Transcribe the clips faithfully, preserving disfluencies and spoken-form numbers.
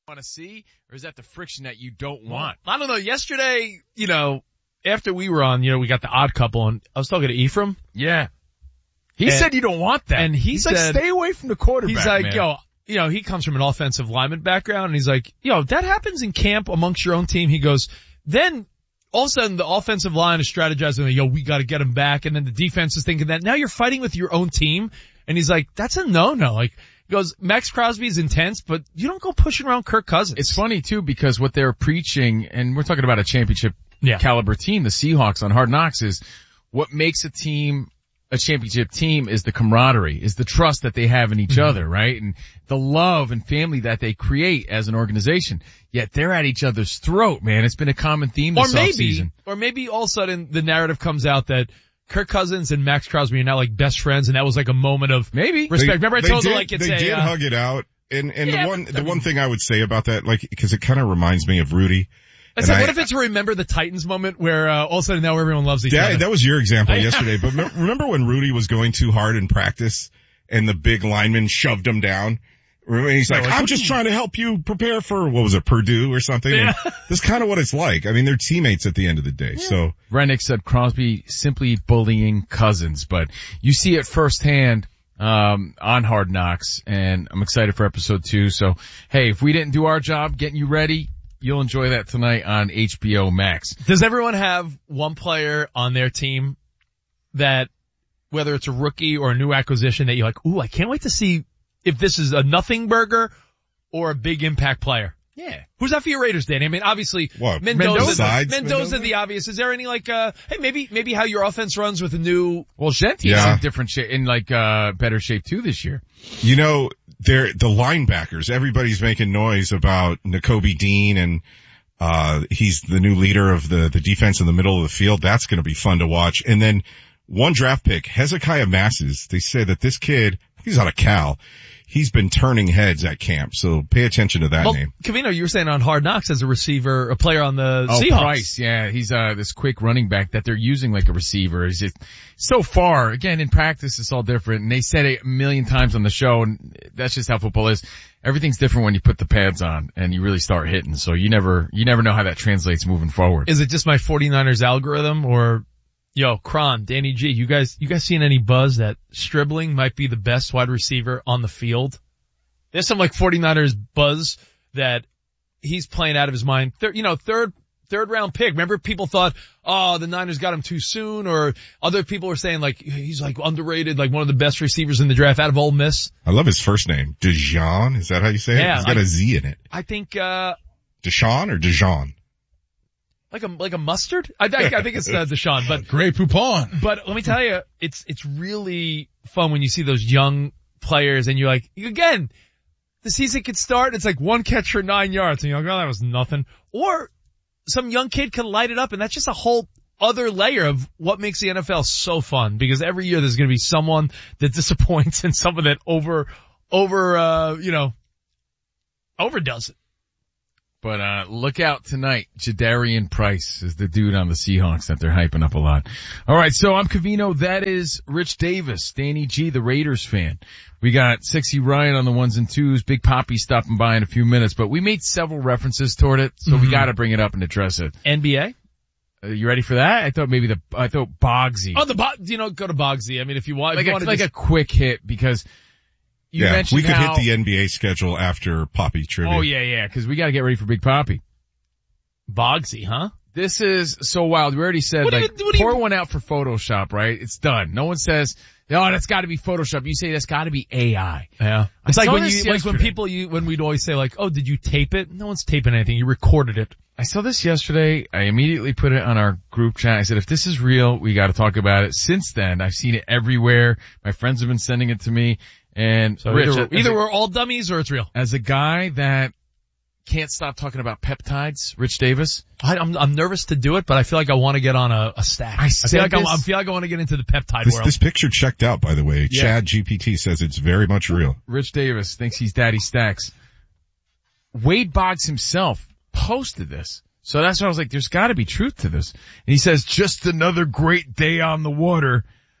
want to see, or is that the friction that you don't want? I don't know. Yesterday, you know, after we were on, you know, we got the odd couple, and I was talking to Ephraim. Yeah. He and, said you don't want that. And he he's said, like, stay away from the quarterback, He's like, man. yo, you know, he comes from an offensive lineman background, and he's like, yo, that happens in camp amongst your own team. He goes, then all of a sudden the offensive line is strategizing, like, yo, we got to get him back, and then the defense is thinking that. Now you're fighting with your own team, and he's like, that's a no-no. Like, he goes, Max Crosby is intense, but you don't go pushing around Kirk Cousins. It's funny, too, because what they're preaching, and we're talking about a championship yeah. caliber team, the Seahawks on Hard Knocks, is what makes a team a championship team is the camaraderie, is the trust that they have in each mm-hmm. other, right? And the love and family that they create as an organization. Yet they're at each other's throat, man. It's been a common theme this or maybe, offseason. Or maybe all of a sudden the narrative comes out that Kirk Cousins and Max Crosby are now like best friends, and that was like a moment of maybe respect. They, Remember I told did, them like it's they a, did uh, hug it out. And, and yeah, the one, but, the I mean, one thing I would say about that, like, cause it kind of reminds me of Rudy. I said, what if it's a remember the Titans moment where, uh, all of a sudden now everyone loves each that, other? That was your example yesterday, but remember when Rudy was going too hard in practice and the big lineman shoved him down? Remember, he's like, I'm just trying to help you prepare for, what was it, Purdue or something? Yeah. That's kind of what it's like. I mean, they're teammates at the end of the day, yeah. so. Rennick said Crosby simply bullying Cousins, but you see it firsthand, um, on Hard Knocks, and I'm excited for episode two. So, hey, if we didn't do our job getting you ready, you'll enjoy that tonight on H B O Max. Does everyone have one player on their team that, whether it's a rookie or a new acquisition, that you're like, ooh, I can't wait to see if this is a nothing burger or a big impact player? Yeah. Who's that for your Raiders, Danny? I mean, obviously, what, Mendoza, Mendoza, Mendoza the obvious. Is there any like, uh, hey, maybe, maybe how your offense runs with a new, well, Genti's yeah. in different shape, in like, uh, better shape too this year. You know, they're, the linebackers, everybody's making noise about Nakobe Dean and, uh, he's the new leader of the, the defense in the middle of the field. That's going to be fun to watch. And then one draft pick, Hezekiah Masses. They say that this kid, he's out of Cal. He's been turning heads at camp, so pay attention to that well, name. Covino, you were saying on Hard Knocks as a receiver, a player on the oh, Seahawks. Price, yeah, he's uh this quick running back that they're using like a receiver. He's just so far, again, in practice it's all different, and they said it a million times on the show, and that's just how football is. Everything's different when you put the pads on and you really start hitting, so you never, you never know how that translates moving forward. Is it just my 49ers algorithm, or yo, Kron, Danny G, you guys, you guys seen any buzz that Stribling might be the best wide receiver on the field? There's some like 49ers buzz that he's playing out of his mind. Third, you know, third, third round pick. Remember people thought, oh, the Niners got him too soon, or other people were saying like, he's like underrated, like one of the best receivers in the draft out of Ole Miss. I love his first name. Dejan? Is that how you say it? Yeah, He's got I, a Z in it. I think, uh, Deshaun or Dejan? Like a, like a mustard? I, I, I think it's uh, Deshaun, but. Grey Poupon. But let me tell you, it's, it's really fun when you see those young players and you're like, again, the season could start, it's like one catch for nine yards, and you're like, oh, that was nothing. Or some young kid could light it up, and that's just a whole other layer of what makes the N F L so fun, because every year there's going to be someone that disappoints and someone that over, over, uh, you know, overdoes it. But, uh, look out tonight. Jadarian Price is the dude on the Seahawks that they're hyping up a lot. All right. So I'm Covino. That is Rich Davis, Danny G, the Raiders fan. We got Sexy Ryan on the ones and twos. Big Poppy stopping by in a few minutes, but we made several references toward it. So mm-hmm. we got to bring it up and address it. N B A? Uh, you ready for that? I thought maybe the, I thought Bogsy. Oh, the Bo- you know, go to Bogsy. I mean, if you want, like, if you a, want like just... a quick hit, because you yeah, mentioned we could how... hit the N B A schedule after Poppy trivia. Oh yeah, yeah, cause we gotta get ready for Big Poppy. Bogsy, huh? This is so wild. We already said, what like, you, pour you... one out for Photoshop, right? It's done. No one says, oh, that's gotta be Photoshop. You say that's gotta be A I. Yeah. It's I like when you, yesterday. like when people, you, when we'd always say like, oh, did you tape it? No one's taping anything. You recorded it. I saw this yesterday. I immediately put it on our group chat. I said, if this is real, we gotta talk about it. Since then, I've seen it everywhere. My friends have been sending it to me. And so Rich, either, either a, we're all dummies or it's real. As a guy that can't stop talking about peptides, Rich Davis. I, I'm, I'm nervous to do it, but I feel like I want to get on a, a stack. I, I feel like this, I, I feel like I want to get into the peptide this, world. This picture checked out, by the way. Yeah. Chad G P T says it's very much real. Rich Davis thinks he's Daddy Stacks. Wade Boggs himself posted this. So that's why I was like, there's gotta be truth to this. And he says, just another great day on the water.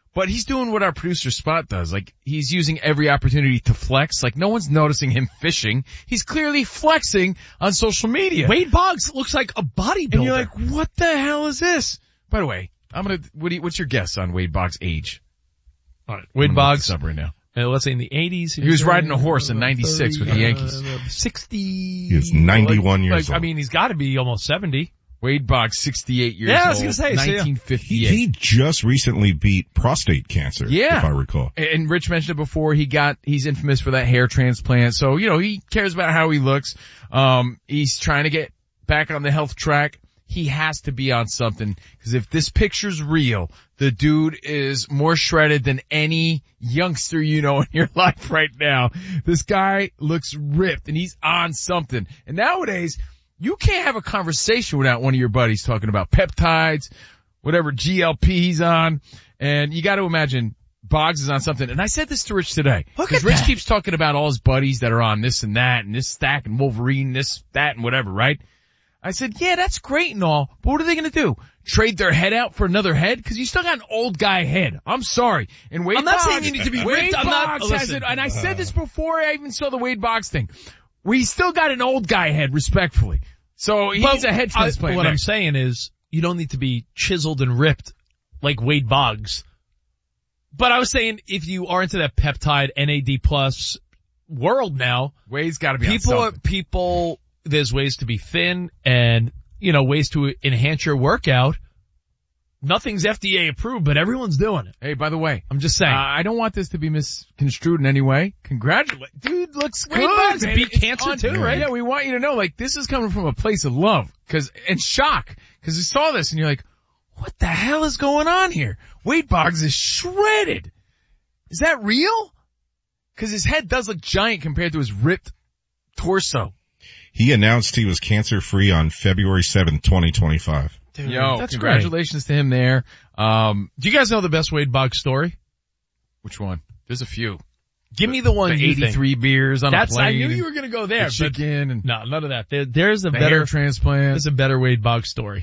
But he's doing what our producer Spot does. Like, he's using every opportunity to flex. Like, no one's noticing him fishing. He's clearly flexing on social media. Wade Boggs looks like a bodybuilder. And you're like, what the hell is this? By the way, I'm gonna, what do you, what's your guess on Wade Boggs' age? All right, Wade Boggs, up right now. Uh, let's say in the eighties. He was riding a horse in ninety-six with the Yankees. Uh, sixty. He is ninety-one like, years like, old. I mean, he's got to be almost seventy. Wade Boggs, sixty-eight years Yeah, I was old. gonna say, so, yeah. nineteen He, fifty-eight. he just recently beat prostate cancer, Yeah. if I recall. And Rich mentioned it before, he got, he's infamous for that hair transplant. So, you know, he cares about how he looks. Um, he's trying to get back on the health track. He has to be on something, because if this picture's real, the dude is more shredded than any youngster you know in your life right now. This guy looks ripped and he's on something. And nowadays, you can't have a conversation without one of your buddies talking about peptides, whatever G L P he's on. And you got to imagine Boggs is on something. And I said this to Rich today. Look Because at Rich that. keeps talking about all his buddies that are on this and that and this stack and Wolverine, this, that and whatever, right? I said, yeah, that's great and all, but what are they going to do? Trade their head out for another head? Because you still got an old guy head. I'm sorry. And Wade I'm not Boggs, saying you need to be Wade ripped. I'm not- Boggs has listen. it, and I said this before I even saw the Wade Boggs thing. We still got an old guy head, respectfully. So he But needs a head I- transplant. What I'm next. saying is, you don't need to be chiseled and ripped like Wade Boggs. But I was saying, if you are into that peptide N A D plus world now, Wade's got to be people, on are, something. people, there's ways to be thin and, you know, ways to enhance your workout. Nothing's F D A approved, but everyone's doing it. Hey, by the way, I'm just saying. uh, I don't want this to be misconstrued in any way. Congratulations. Dude looks Wade good. Boggs man. beat It's cancer on- too, right? Yeah, we want you to know, like, this is coming from a place of love. Cause, and shock. Cause you saw this and you're like, what the hell is going on here? Wade Boggs is shredded. Is that real? Cause his head does look giant compared to his ripped torso. He announced he was cancer-free on February seventh, twenty twenty-five. Dude, Yo, that's congratulations to him there. Um, great. Do you guys know the best Wade Boggs story? which one? There's a few. Give me the one The you think. eighty-three beers on That's, a plane. I knew you were going to go there. the But chicken and no, none of that. There, there's a the better, hair transplant. there's a better Wade Boggs story.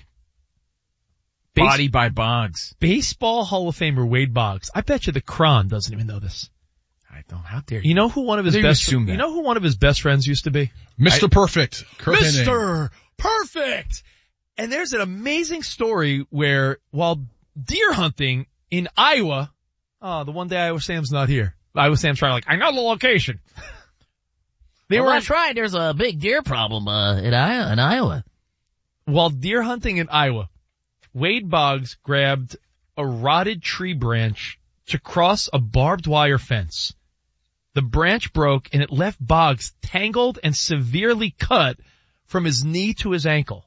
Base- Body by Boggs. Baseball Hall of Famer Wade Boggs. I bet you the Cron doesn't even know this. I don't, how dare you? You know who one of his I didn't best, assume that. you know who one of his best friends used to be? Mister Perfect. Kurt Hennig. Mister Perfect! And there's an amazing story where while deer hunting in Iowa, oh, the one day Iowa Sam's not here. Iowa Sam's trying like, I know the location. They well, were, that's right. There's a big deer problem, uh, in Iowa, in Iowa. while deer hunting in Iowa, Wade Boggs grabbed a rotted tree branch to cross a barbed wire fence. The branch broke and it left Boggs tangled and severely cut from his knee to his ankle.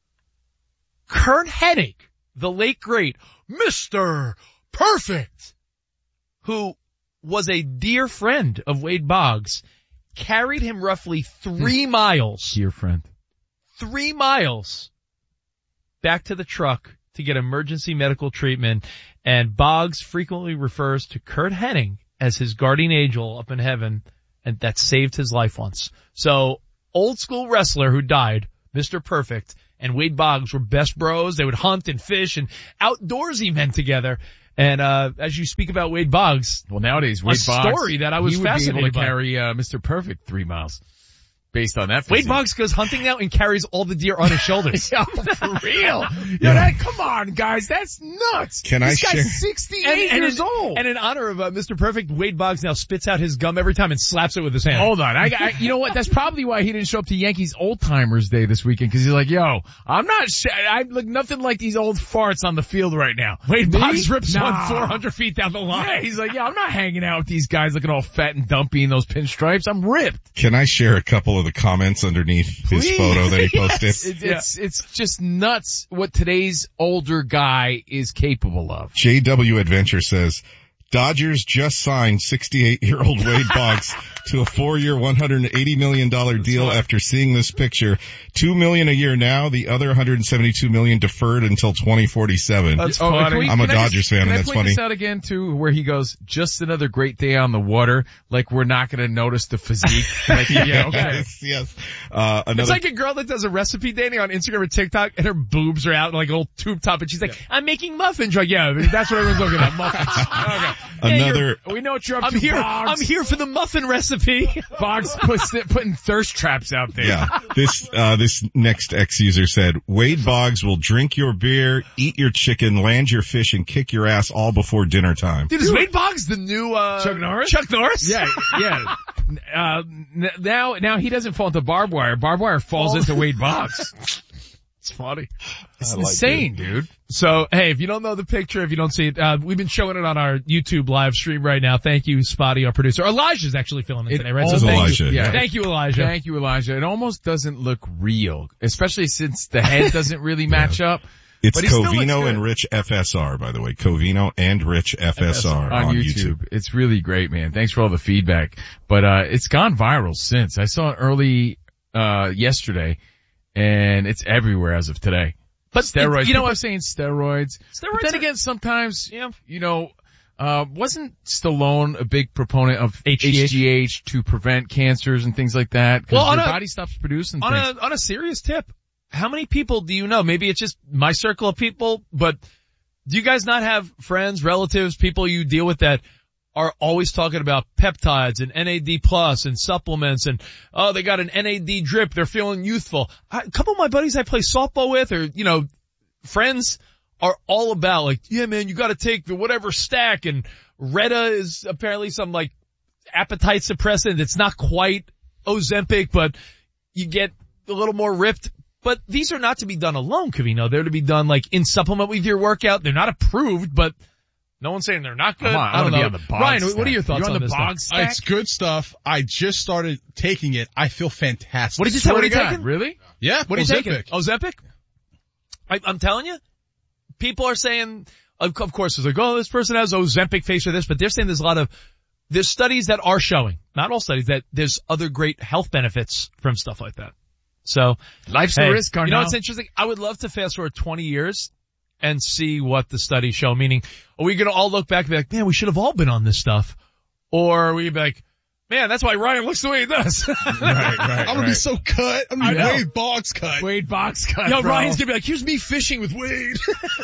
Kurt Hennig, the late great Mister Perfect, who was a dear friend of Wade Boggs, carried him roughly three miles, Dear friend. three miles back to the truck to get emergency medical treatment. And Boggs frequently refers to Kurt Hennig as his guardian angel up in heaven, and that saved his life once. So, old school wrestler who died, Mister Perfect, and Wade Boggs were best bros. They would hunt and fish and outdoorsy men together. And, uh, as you speak about Wade Boggs, Well, nowadays, a Wade Boggs, story that I was he would be able fascinated to by. carry, uh, Mister Perfect three miles. Based on that. Wade physique. Boggs goes hunting now and carries all the deer on his shoulders. Yo, for real. Yo, that, come on, guys. That's nuts. Can I this guy's share- sixty-eight years in, old. and in honor of uh, Mister Perfect, Wade Boggs now spits out his gum every time and slaps it with his hand. Hold on. I, I, you know what? That's probably why he didn't show up to Yankees Old Timers Day this weekend, because he's like, yo, I'm not, sh- I look nothing like these old farts on the field right now. Wade Me? Boggs rips Nah. one four hundred feet down the line. Yeah, he's like, yeah, I'm not hanging out with these guys looking all fat and dumpy in those pinstripes. I'm ripped. Can I share a couple of the comments underneath his Please. photo that he posted? It's, it's, it's just nuts what today's older guy is capable of. J W Adventure says, Dodgers just signed sixty-eight-year-old Wade Boggs to a four-year, one hundred eighty million dollars deal after seeing this picture. Two million dollars a year now, the other one hundred seventy-two million dollars deferred until twenty forty-seven. That's Oh, funny. can we- I'm a can I Dodgers just- fan, can and I that's point funny. this out again too, where he goes, just another great day on the water, like we're not gonna notice the physique. Like, yeah, okay. Yes, yes. Uh, another, It's like a girl that does a recipe, Danny, on Instagram or TikTok, and her boobs are out like a little tube top, and she's like, I'm making muffins. Like, yeah, that's what everyone's looking at, muffins. Okay. another, We know what you're up I'm to, here, Boggs. I'm here for the muffin recipe. Boggs puts, putting thirst traps out there. yeah, this, uh, this next ex-user said, Wade Boggs will drink your beer, eat your chicken, land your fish, and kick your ass all before dinner time. Dude, is Wade Boggs the new, uh, Chuck Norris? Chuck Norris? Yeah, yeah. Uh, n- now, now he doesn't fall into barbed wire. Barbed wire falls into Wade Boggs. It's funny. It's I like insane, dude. So, hey, if you don't know the picture, if you don't see it, uh, we've been showing it on our YouTube live stream right now. Thank you, Spotty, our producer. Elijah's actually filming it It today, right? almost- thank Elijah, you. yeah. Thank you, Elijah. Thank you, Elijah. It almost doesn't look real, especially since the head doesn't really match up. It's But he still looks Covino good. and Rich F S R, by the way. Covino and Rich F S R on, on, YouTube. YouTube. It's really great, man. Thanks for all the feedback. But, uh, it's gone viral since. I saw it early, uh, yesterday, and it's everywhere as of today. But Steroids. it- You know what I'm saying? Steroids. Steroids But then are- again, sometimes, Yeah. you know, uh, wasn't Stallone a big proponent of H G H? H G H to prevent cancers and things like that? 'Cause Well, on your a- body stops producing on things. a, on a serious tip, how many people do you know? Maybe it's just my circle of people, but do you guys not have friends, relatives, people you deal with that are always talking about peptides and N A D plus and supplements and, oh, they got an N A D drip. They're feeling youthful. I, a couple of my buddies I play softball with or, you know, friends are all about like, yeah, man, you got to take the whatever stack, and Retta is apparently some like appetite suppressant. It's not quite Ozempic, but you get a little more ripped. But these are not to be done alone, Covino. They're to be done like in supplement with your workout. They're not approved, but no one's saying they're not good. I'm on- I don't I'm know. gonna be on the Boggs Ryan, what stack. are your thoughts You on on the this Boggs stuff? stack? It's good stuff. I just started taking it. I feel fantastic. What did you say? Swear What are to you God, taking? really? Yeah. What are you taking? Ozempic. Ozempic? I, I'm telling you, people are saying, of, of course, it's like, oh, this person has Ozempic face or this, but they're saying there's a lot of, there's studies that are showing, not all studies, that there's other great health benefits from stuff like that. So, Life's hey, the risk, you know Carnell. what's interesting? I would love to fast forward twenty years and see what the studies show. Meaning, are we going to all look back and be like, man, we should have all been on this stuff? Or are we be like, man, that's why Ryan looks the way he does. Right, right, I'm gonna right. be so cut. I'm gonna be I know. Wade Boggs cut. Wade Boggs cut, Yo, bro. Ryan's going to be like, here's me fishing with Wade.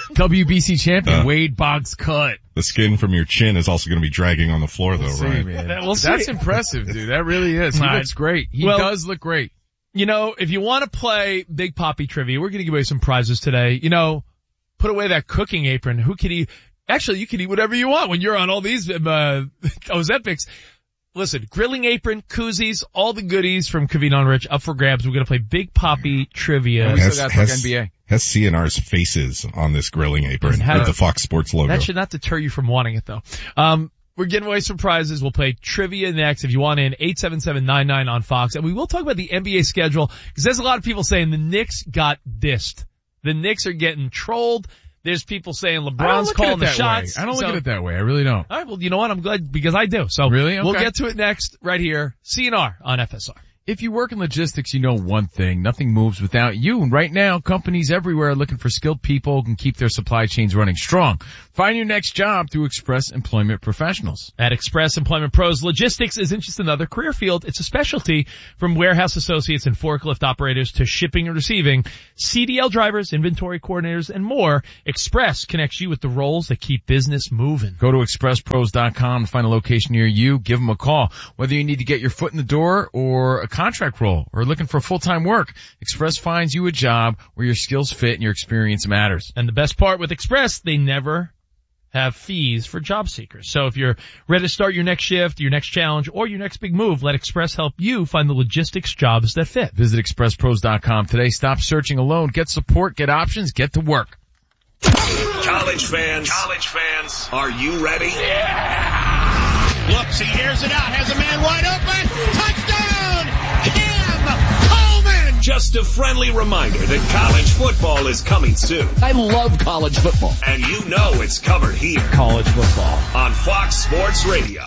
W B C champion, Uh, Wade Boggs cut. The skin from your chin is also going to be dragging on the floor though, See, right? man. We'll see. That's impressive, dude. That really is. He Right. looks great. He Well- does look great. You know, if you want to play Big Poppy Trivia, we're going to give away some prizes today. You know, put away that cooking apron. Who can eat? Actually, you can eat whatever you want when you're on all these, uh, Ozempics. Listen, grilling apron, koozies, all the goodies from Covino and Rich up for grabs. We're going to play Big Poppy Trivia. We Has- still got to talk has- N B A. Has C N R's faces on this grilling apron Listen, how with do- the Fox Sports logo. That should not deter you from wanting it though. Um, we're giving away some prizes. We'll play trivia next. If you want in, eight seven seven nine nine on Fox. And we will talk about the N B A schedule because there's a lot of people saying the Knicks got dissed. The Knicks are getting trolled. There's people saying I don't LeBron's look calling at it the that shots. way. I don't look So- at it that way. I really don't. All right, well, you know what? I'm glad because I do. So Really? we'll Okay. get to it next right here. C N R on F S R. If you work in logistics, you know one thing. Nothing moves without you. And right now, companies everywhere are looking for skilled people who can keep their supply chains running strong. Find your next job through Express Employment Professionals. At Express Employment Pros, logistics isn't just another career field. It's a specialty from warehouse associates and forklift operators to shipping and receiving, C D L drivers, inventory coordinators, and more. Express connects you with the roles that keep business moving. Go to express pros dot com to find a location near you. Give them a call. Whether you need to get your foot in the door or a contract role or looking for full-time work, Express finds you a job where your skills fit and your experience matters. And the best part with Express, they never have fees for job seekers. So if you're ready to start your next shift, your next challenge, or your next big move, let Express help you find the logistics jobs that fit. Visit express pros dot com today. Stop searching alone. Get support, get options, get to work. College fans, college fans, are you ready? Yeah! Looks, he airs it out, has a man wide open, touchdown! Cam Coleman! Just Just a friendly reminder that college football is coming soon. I love college football. And you know it's covered here. College football. On Fox Sports Radio.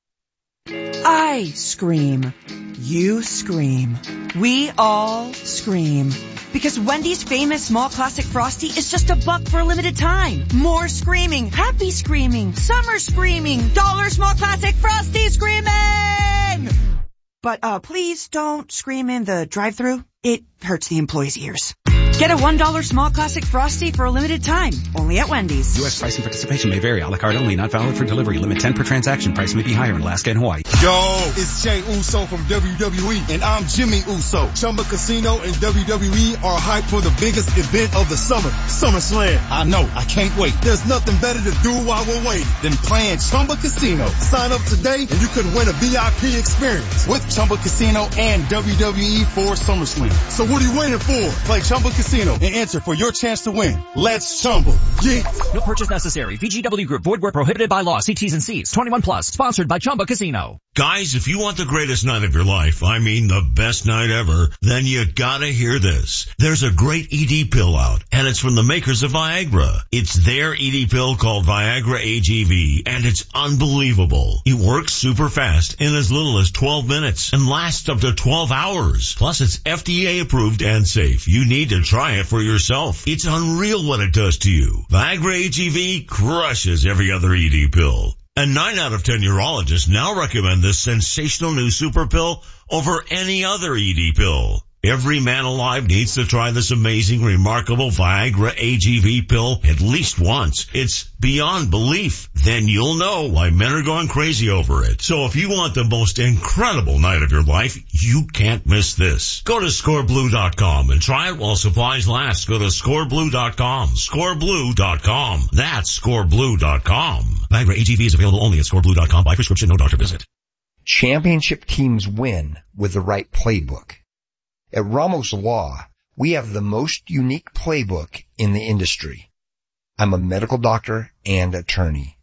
I scream. You scream. We all scream. Because Wendy's famous small classic Frosty is just a buck for a limited time. More screaming, happy screaming, summer screaming, dollar small classic Frosty screaming! But, uh, please don't scream in the drive-thru. It hurts the employees' ears. Get a one dollar small classic Frosty for a limited time. Only at Wendy's. U S price and participation may vary. A la carte only. Not valid for delivery. Limit ten per transaction. Price may be higher in Alaska and Hawaii. Yo, it's Jey Uso from W W E, and I'm Jimmy Uso. Chumba Casino and W W E are hyped for the biggest event of the summer, SummerSlam. I know. I can't wait. There's nothing better to do while we're waiting than playing Chumba Casino. Sign up today and you could win a V I P experience with Chumba Casino and W W E for SummerSlam. So what are you waiting for? Play Chumba Casino and enter for your chance to win. Let's Chumba. Yeah. No purchase necessary. V G W Group. Void where prohibited by law. See T's and C's. twenty-one plus. Sponsored by Chumba Casino. Guys, if you want the greatest night of your life, I mean the best night ever, then you gotta hear this. There's a great E D pill out, and it's from the makers of Viagra. It's their E D pill called Viagra A G V, and it's unbelievable. It works super fast in as little as twelve minutes and lasts up to twelve hours. Plus, it's F D A approved and safe. You need to try it for yourself. It's unreal what it does to you. Viagra A G V crushes every other E D pill. And nine out of ten urologists now recommend this sensational new super pill over any other E D pill. Every man alive needs to try this amazing, remarkable Viagra A G V pill at least once. It's beyond belief. Then you'll know why men are going crazy over it. So if you want the most incredible night of your life, you can't miss this. Go to score blue dot com and try it while supplies last. Go to score blue dot com. score blue dot com. That's score blue dot com. Viagra A G V is available only at score blue dot com by prescription, no doctor visit. Championship teams win with the right playbook. At Ramos Law, we have the most unique playbook in the industry. I'm a medical doctor and attorney.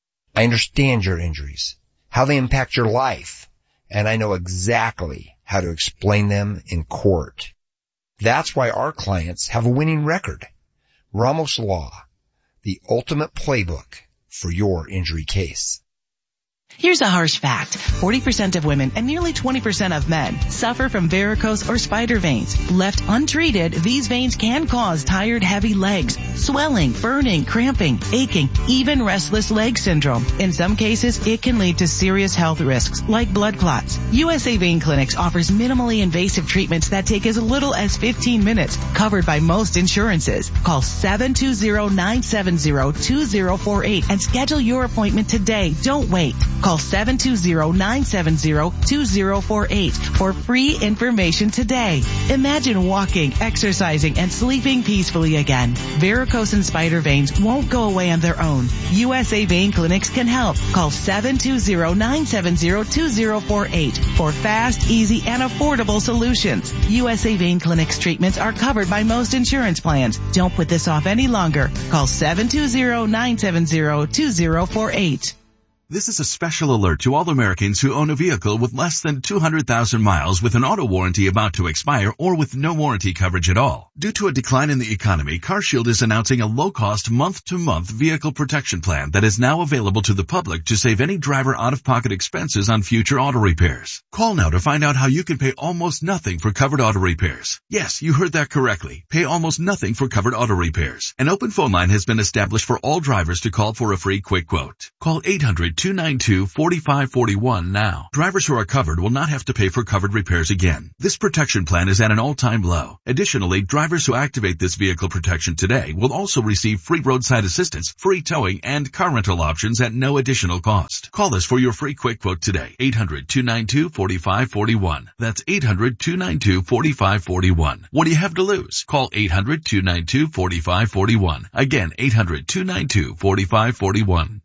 I understand your injuries, how they impact your life, and I know exactly how to explain them in court. That's why our clients have a winning record. Ramos Law, the ultimate playbook for your injury case. Here's a harsh fact. forty percent of women and nearly twenty percent of men suffer from varicose or spider veins. Left untreated, these veins can cause tired, heavy legs, swelling, burning, cramping, aching, even restless leg syndrome. In some cases, it can lead to serious health risks like blood clots. U S A Vein Clinics offers minimally invasive treatments that take as little as fifteen minutes, covered by most insurances. Call seven two zero, nine seven zero, two zero four eight and schedule your appointment today. Don't wait. Call seven two zero, nine seven zero, two zero four eight for free information today. Imagine walking, exercising, and sleeping peacefully again. Varicose and spider veins won't go away on their own. U S A Vein Clinics can help. Call seven two zero, nine seven zero, two zero four eight for fast, easy, and affordable solutions. U S A Vein Clinics treatments are covered by most insurance plans. Don't put this off any longer. Call seven two zero, nine seven zero, two zero four eight. This is a special alert to all Americans who own a vehicle with less than two hundred thousand miles with an auto warranty about to expire or with no warranty coverage at all. Due to a decline in the economy, CarShield is announcing a low-cost month-to-month vehicle protection plan that is now available to the public to save any driver out-of-pocket expenses on future auto repairs. Call now to find out how you can pay almost nothing for covered auto repairs. Yes, you heard that correctly. Pay almost nothing for covered auto repairs. An open phone line has been established for all drivers to call for a free quick quote. Call eight hundred, two nine two, four five four one now. Drivers who are covered will not have to pay for covered repairs again. This protection plan is at an all-time low. Additionally, drivers who activate this vehicle protection today will also receive free roadside assistance, free towing, and car rental options at no additional cost. Call us for your free quick quote today. eight hundred, two nine two, four five four one. That's eight hundred, two nine two, four five four one. What do you have to lose? Call eight hundred, two nine two, four five four one. Again, eight hundred, two nine two, four five four one.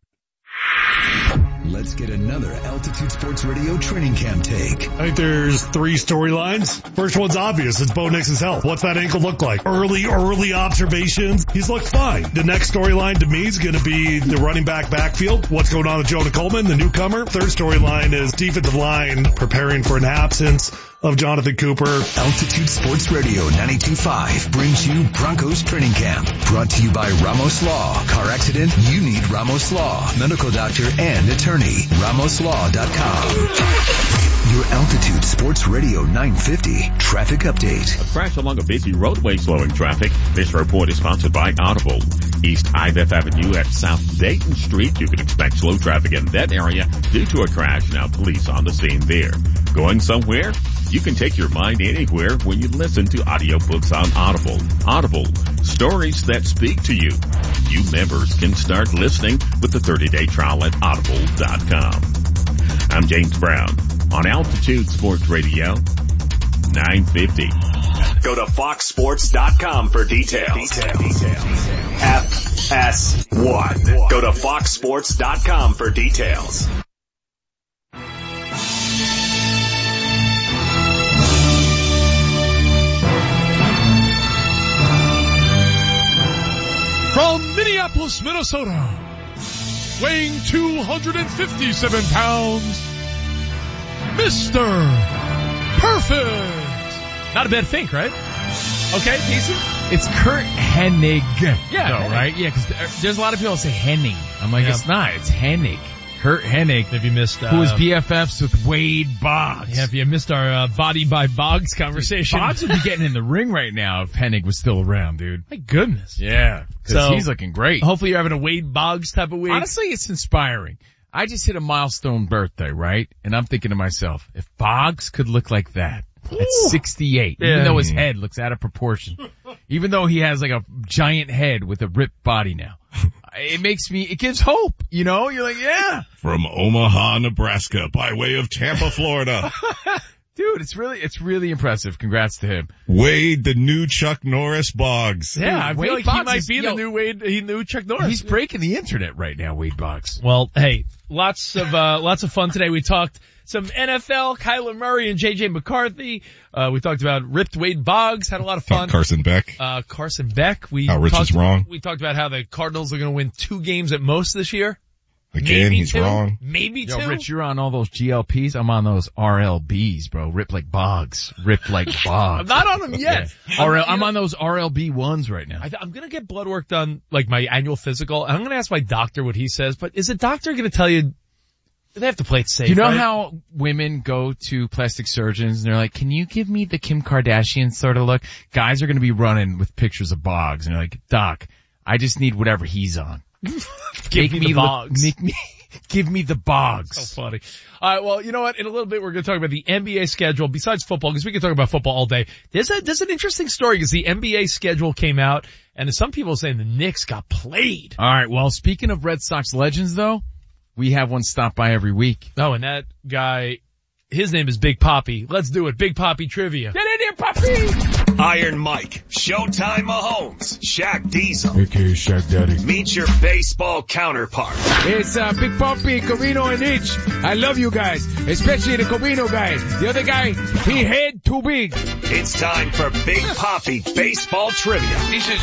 Let's get another Altitude Sports Radio training camp take. I think there's three storylines. First one's obvious. It's Bo Nixon's health. What's that ankle look like? Early, early observations. He's looked fine. The next storyline to me is going to be the running back backfield. What's going on with Jonah Coleman, the newcomer? Third storyline is defensive line preparing for an absence. of Jonathan Cooper. Altitude Sports Radio ninety-two point five brings you Broncos Training Camp. Brought to you by Ramos Law. Car accident? You need Ramos Law. Medical doctor and attorney. Ramos Law dot com. Your Altitude Sports Radio nine fifty traffic update. A crash along a busy roadway slowing traffic. This report is sponsored by Audible. East I V F Avenue at South Dayton Street. You can expect slow traffic in that area due to a crash. Now police on the scene there. Going somewhere? You can take your mind anywhere when you listen to audiobooks on Audible. Audible. Stories that speak to you. New members can start listening with the thirty-day trial at audible dot com. I'm James Brown on Altitude Sports Radio nine fifty. Go to fox sports dot com for details. Details. F S one. Go to fox sports dot com for details. From Minneapolis, Minnesota, weighing two hundred fifty-seven pounds, Mister Perfect. Not a bad think, right? Okay, decent. It's Kurt Hennig. Yeah, though, Hennig. right? Yeah, because there's a lot of people that say Henning. I'm like, Yeah. it's not. It's Hennig. Kurt Hennig. If you missed, uh, who was B F Fs with Wade Boggs. Yeah, if you missed our uh, Body by Boggs conversation. Boggs would be getting in the ring right now if Hennig was still around, dude. My goodness. Yeah, because So, he's looking great. Hopefully you're having a Wade Boggs type of week. Honestly, it's inspiring. I just hit a milestone birthday, right? And I'm thinking to myself, if Boggs could look like that at sixty-eight, Yeah. even though his head looks out of proportion, even though he has like a giant head with a ripped body now, it makes me, it gives hope, you know? You're like, yeah. From Omaha, Nebraska, by way of Tampa, Florida. Dude, it's really, it's really impressive. Congrats to him. Wade, the new Chuck Norris Boggs. Yeah, I feel Wade like he Boggs might is- be yo, the new Wade, he new Chuck Norris. He's breaking the internet right now, Wade Boggs. Well, hey, lots of, uh, lots of fun today. We talked some N F L, Kyler Murray and J J McCarthy. Uh, we talked about ripped Wade Boggs, had a lot of fun. Carson Beck. Uh, Carson Beck. We How Rich talked, is wrong. We talked about how the Cardinals are going to win two games at most this year. Again, Maybe he's two. wrong. Maybe Yo, two. Rich, you're on all those G L Ps. I'm on those R L Bs, bro. Ripped like Boggs. Ripped like Boggs. I'm not on them yet. Yeah. R L, I'm on those R L B ones right now. I, I'm going to get blood work done, like my annual physical. And I'm going to ask my doctor what he says, but is the doctor going to tell you they have to play it safe? Do you know right? how women go to plastic surgeons and they're like, can you give me the Kim Kardashian sort of look? Guys are going to be running with pictures of Boggs and they're like, Doc, I just need whatever he's on. Give me the look- Boggs. Make me, give me the Boggs. So funny. All right, well, you know what? In a little bit, we're going to talk about the N B A schedule besides football, because we can talk about football all day. There's a there's an interesting story because the N B A schedule came out, and some people are saying the Knicks got played. All right. Well, speaking of Red Sox legends, though, we have one stop by every week. Oh, and that guy, his name is Big Poppy. Let's do it. Big Poppy trivia. Get in here, Poppy! Iron Mike, Showtime Mahomes, Shaq Diesel. A K A Shaq Daddy. Meet your baseball counterpart. It's uh, Big Poppy, Covino, and Itch. I love you guys, especially the Covino guy. The other guy, he head too big. It's time for Big Poppy Baseball Trivia. This is